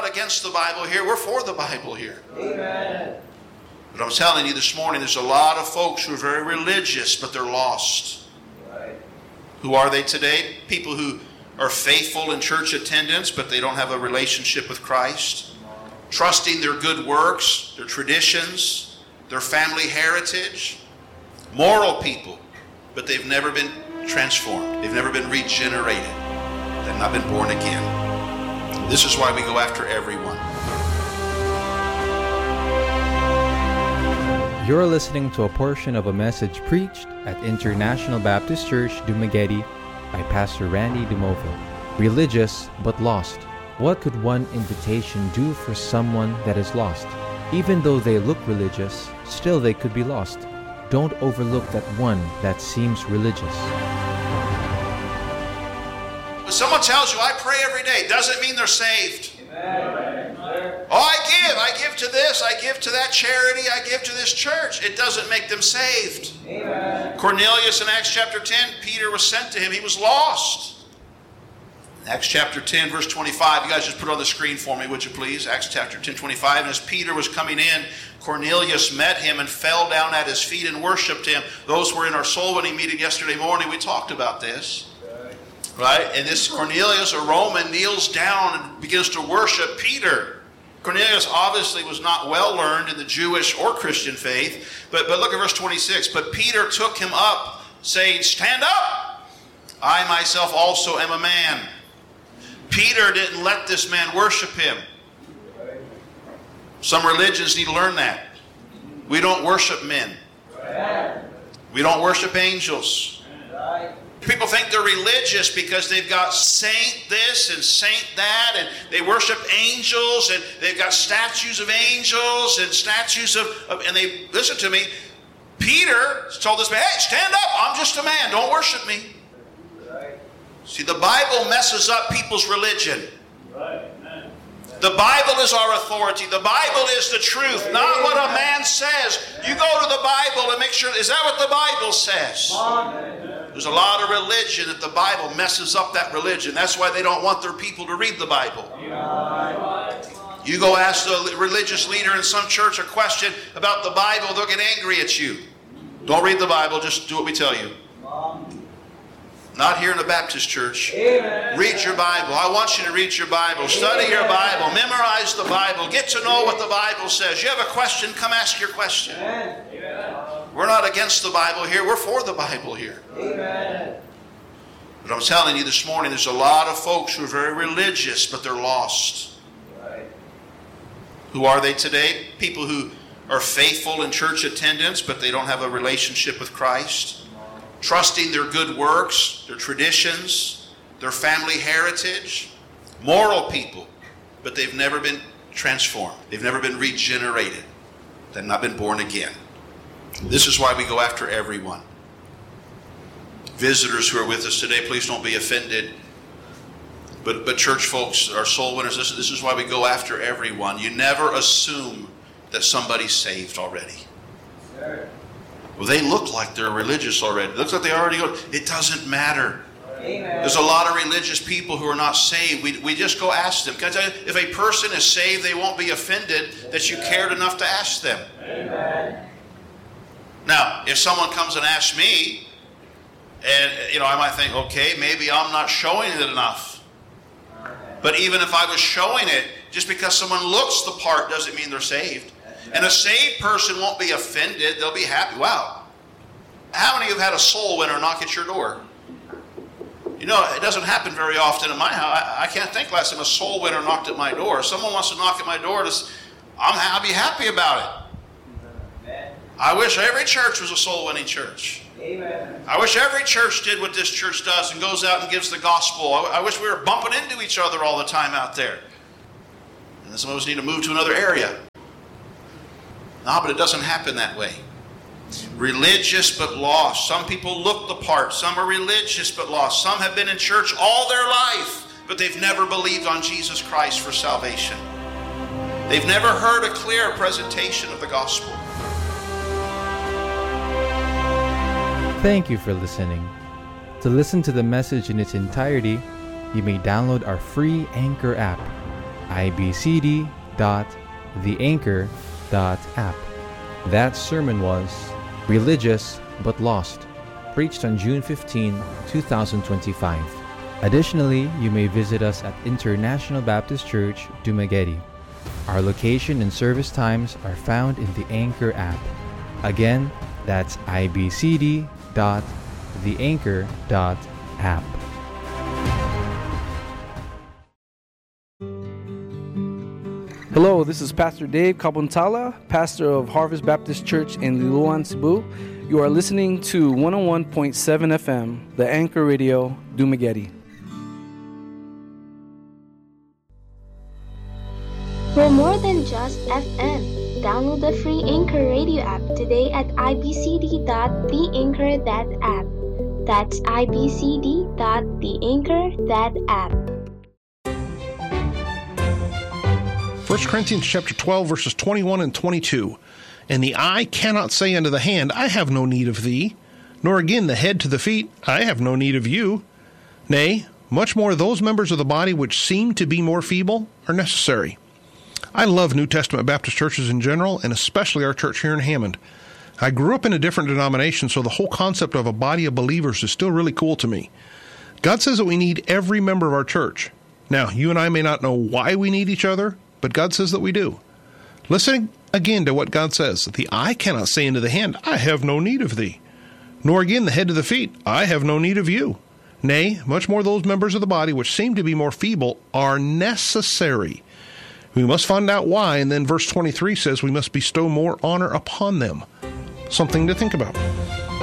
against the Bible here. We're for the Bible here. Amen. But I'm telling you this morning, there's a lot of folks who are very religious, but they're lost. Right. Who are they today? People who are faithful in church attendance, but they don't have a relationship with Christ. Trusting their good works, their traditions, their family heritage. Moral people, but they've never been transformed. They've never been regenerated. They've not been born again. This is why we go after everyone. You're listening to a portion of a message preached at International Baptist Church, Dumaguete by Pastor Randy Dumoville. Religious but lost. What could one invitation do for someone that is lost? Even though they look religious, still they could be lost. Don't overlook that one that seems religious. When someone tells you, I pray every day, doesn't mean they're saved. Amen. Oh, I give to this, I give to that charity, I give to this church. It doesn't make them saved. Amen. Cornelius in Acts chapter 10, Peter was sent to him. He was lost. Acts chapter 10, verse 25. You guys just put it on the screen for me, would you please? Acts chapter 10, 25. And as Peter was coming in, Cornelius met him and fell down at his feet and worshipped him. Those were in our soul winning meeting yesterday morning. We talked about this. Right? And this Cornelius, a Roman, kneels down and begins to worship Peter. Cornelius obviously was not well learned in the Jewish or Christian faith. But look at verse 26. But Peter took him up, saying, Stand up! I myself also am a man. Peter didn't let this man worship him. Some religions need to learn that. We don't worship men. We don't worship angels. People think they're religious because they've got saint this and saint that, and they worship angels, and they've got statues of angels and statues of and they, listen to me, Peter told this man, hey, stand up, I'm just a man, don't worship me. See, the Bible messes up people's religion. The Bible is our authority. The Bible is the truth, not what a man says. You go to the Bible and make sure, is that what the Bible says? There's a lot of religion that the Bible messes up that religion. That's why they don't want their people to read the Bible. You go ask the religious leader in some church a question about the Bible, they'll get angry at you. Don't read the Bible, just do what we tell you. Not here in the Baptist church. Amen. Read your Bible. I want you to read your Bible. Study your Bible. Memorize the Bible. Get to know what the Bible says. You have a question, come ask your question. Amen. We're not against the Bible here. We're for the Bible here. Amen. But I'm telling you this morning, there's a lot of folks who are very religious, but they're lost. Right. Who are they today? People who are faithful in church attendance, but they don't have a relationship with Christ. Trusting their good works, their traditions, their family heritage. Moral people, but they've never been transformed. They've never been regenerated. They've not been born again. This is why we go after everyone. Visitors who are with us today, please don't be offended. But church folks, our soul winners, this is why we go after everyone. You never assume that somebody's saved already. Sure. Well, they look like they're religious already. It looks like they already go. It doesn't matter. Amen. There's a lot of religious people who are not saved. We just go ask them. Can I tell you, if a person is saved, they won't be offended that you cared enough to ask them. Amen. Now, if someone comes and asks me, and I might think, okay, maybe I'm not showing it enough. But even if I was showing it, just because someone looks the part doesn't mean they're saved. And a saved person won't be offended. They'll be happy. Wow. How many of you have had a soul winner knock at your door? It doesn't happen very often in my house. I can't think last time a soul winner knocked at my door. If someone wants to knock at my door, I'll be happy about it. I wish every church was a soul winning church. Amen. I wish every church did what this church does and goes out and gives the gospel. I wish we were bumping into each other all the time out there. And some of us need to move to another area. No, but it doesn't happen that way. Religious but lost. Some people look the part. Some are religious but lost. Some have been in church all their life, but they've never believed on Jesus Christ for salvation. They've never heard a clear presentation of the gospel. Thank you for listening. To listen to the message in its entirety, you may download our free Anchor app. ibcd.theanchor.app. That sermon was Religious but Lost, preached on June 15, 2025. Additionally, you may visit us at International Baptist Church, Dumaguete. Our location and service times are found in the Anchor app. Again, that's ibcd.theanchor.app. Hello, this is Pastor Dave Kabuntala, pastor of Harvest Baptist Church in Liloan, Cebu. You are listening to 101.7 FM, the Anchor Radio, Dumaguete. We're more than just FM. Download the free Anchor Radio app today at ibcd.theanchor.app. That's ibcd.theanchor.app. 1 Corinthians chapter 12, verses 21 and 22. And the eye cannot say unto the hand, I have no need of thee, nor again the head to the feet, I have no need of you. Nay, much more those members of the body which seem to be more feeble are necessary. I love New Testament Baptist churches in general, and especially our church here in Hammond. I grew up in a different denomination, so the whole concept of a body of believers is still really cool to me. God says that we need every member of our church. Now, you and I may not know why we need each other, but God says that we do. Listen again to what God says. The eye cannot say unto the hand, I have no need of thee. Nor again the head to the feet, I have no need of you. Nay, much more those members of the body which seem to be more feeble are necessary. We must find out why, and then verse 23 says we must bestow more honor upon them. Something to think about.